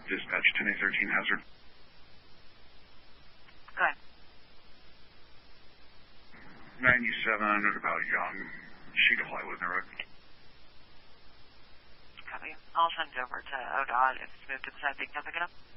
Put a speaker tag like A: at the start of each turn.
A: Dispatch 10A13 hazard.
B: Go ahead.
A: 97 about young sheet of plywood in the road.
B: Copy. I'll send it over to ODOT if it's moved to the side. They can pick it up.